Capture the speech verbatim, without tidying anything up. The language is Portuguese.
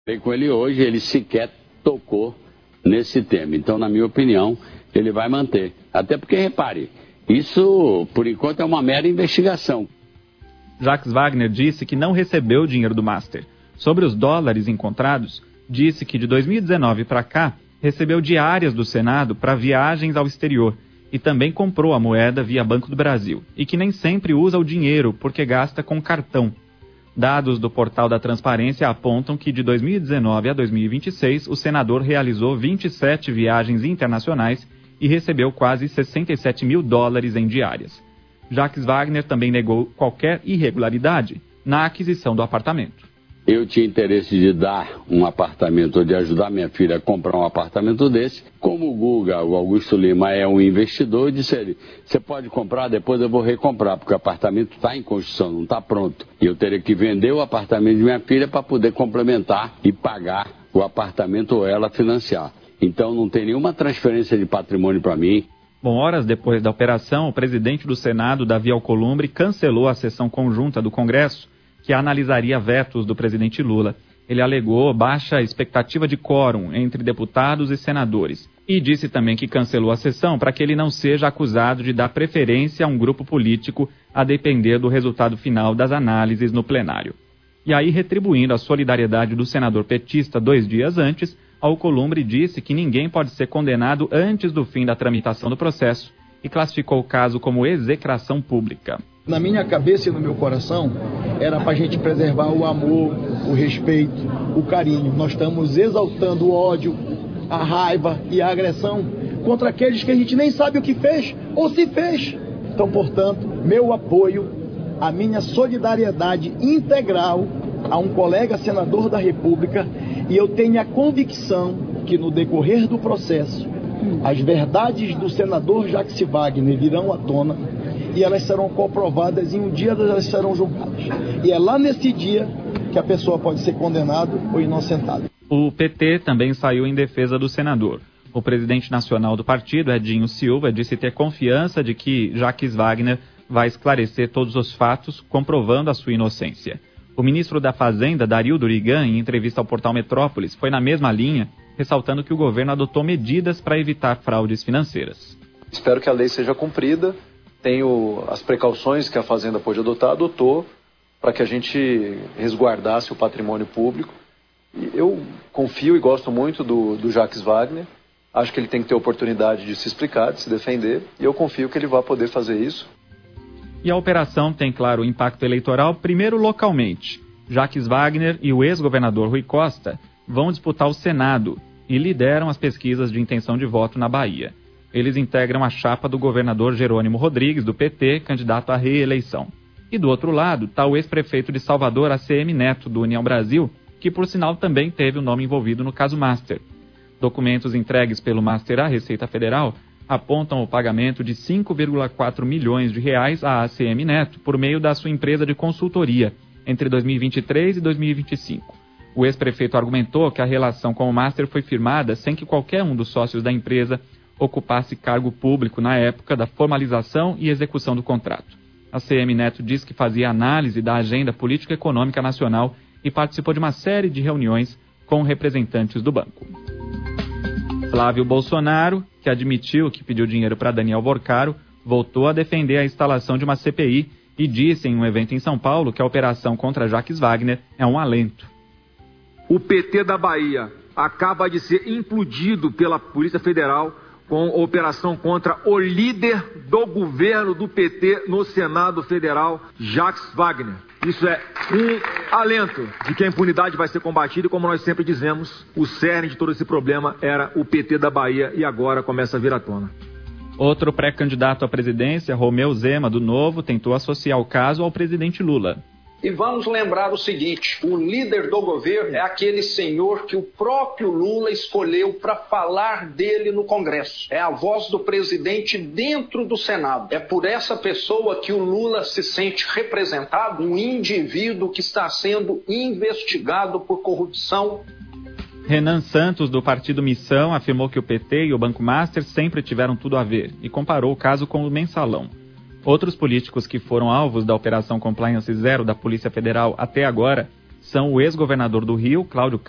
Com ele hoje, ele sequer tocou nesse tema. Então, na minha opinião, ele vai manter. Até porque, repare, isso, por enquanto, é uma mera investigação. Jacques Wagner disse que não recebeu o dinheiro do Master. Sobre os dólares encontrados, disse que de dois mil e dezenove para cá, recebeu diárias do Senado para viagens ao exterior e também comprou a moeda via Banco do Brasil e que nem sempre usa o dinheiro porque gasta com cartão. Dados do Portal da Transparência apontam que de dois mil e dezenove a dois mil e vinte e seis, o senador realizou vinte e sete viagens internacionais e recebeu quase sessenta e sete mil dólares em diárias. Jacques Wagner também negou qualquer irregularidade na aquisição do apartamento. Eu tinha interesse de dar um apartamento, ou de ajudar minha filha a comprar um apartamento desse. Como o Guga, o Augusto Lima, é um investidor, eu disse a ele, você pode comprar, depois eu vou recomprar, porque o apartamento está em construção, não está pronto. E eu teria que vender o apartamento de minha filha para poder complementar e pagar o apartamento ou ela financiar. Então não tem nenhuma transferência de patrimônio para mim. Bom, horas depois da operação, o presidente do Senado, Davi Alcolumbre, cancelou a sessão conjunta do Congresso, que analisaria vetos do presidente Lula. Ele alegou baixa expectativa de quórum entre deputados e senadores e disse também que cancelou a sessão para que ele não seja acusado de dar preferência a um grupo político a depender do resultado final das análises no plenário. E aí, retribuindo a solidariedade do senador petista dois dias antes, Alcolumbre disse que ninguém pode ser condenado antes do fim da tramitação do processo e classificou o caso como execração pública. Na minha cabeça e no meu coração, era para a gente preservar o amor, o respeito, o carinho. Nós estamos exaltando o ódio, a raiva e a agressão contra aqueles que a gente nem sabe o que fez ou se fez. Então, portanto, meu apoio, a minha solidariedade integral a um colega senador da República, e eu tenho a convicção que no decorrer do processo, as verdades do senador Jacques Wagner virão à tona e elas serão comprovadas e um dia elas serão julgadas. E é lá nesse dia que a pessoa pode ser condenada ou inocentada. O P T também saiu em defesa do senador. O presidente nacional do partido, Edinho Silva, disse ter confiança de que Jacques Wagner vai esclarecer todos os fatos, comprovando a sua inocência. O ministro da Fazenda, Dario Durigan, em entrevista ao portal Metrópolis, foi na mesma linha, ressaltando que o governo adotou medidas para evitar fraudes financeiras. Espero que a lei seja cumprida. Tenho as precauções que a Fazenda pôde adotar, adotou para que a gente resguardasse o patrimônio público. E eu confio e gosto muito do, do Jacques Wagner. Acho que ele tem que ter oportunidade de se explicar, de se defender, e eu confio que ele vai poder fazer isso. E a operação tem, claro, impacto eleitoral, primeiro localmente. Jacques Wagner e o ex-governador Rui Costa vão disputar o Senado e lideram as pesquisas de intenção de voto na Bahia. Eles integram a chapa do governador Jerônimo Rodrigues, do P T, candidato à reeleição. E do outro lado está o ex-prefeito de Salvador, A C M Neto, do União Brasil, que por sinal também teve o nome envolvido no caso Master. Documentos entregues pelo Master à Receita Federal apontam o pagamento de cinco vírgula quatro milhões de reais à A C M Neto por meio da sua empresa de consultoria entre dois mil e vinte e três e dois mil e vinte e cinco. O ex-prefeito argumentou que a relação com o Master foi firmada sem que qualquer um dos sócios da empresa ocupasse cargo público na época da formalização e execução do contrato. A C M Neto diz que fazia análise da agenda político-econômica nacional e participou de uma série de reuniões com representantes do banco. Flávio Bolsonaro, que admitiu que pediu dinheiro para Daniel Borcaro, voltou a defender a instalação de uma C P I e disse em um evento em São Paulo que a operação contra Jacques Wagner é um alento. O P T da Bahia acaba de ser implodido pela Polícia Federal com a operação contra o líder do governo do P T no Senado Federal, Jacques Wagner. Isso é um alento de que a impunidade vai ser combatida e, como nós sempre dizemos, o cerne de todo esse problema era o P T da Bahia e agora começa a vir à tona. Outro pré-candidato à presidência, Romeu Zema, do Novo, tentou associar o caso ao presidente Lula. E vamos lembrar o seguinte, o líder do governo é aquele senhor que o próprio Lula escolheu para falar dele no Congresso. É a voz do presidente dentro do Senado. É por essa pessoa que o Lula se sente representado, um indivíduo que está sendo investigado por corrupção. Renan Santos, do partido Missão, afirmou que o P T e o Banco Master sempre tiveram tudo a ver e comparou o caso com o Mensalão. Outros políticos que foram alvos da Operação Compliance Zero da Polícia Federal até agora são o ex-governador do Rio, Cláudio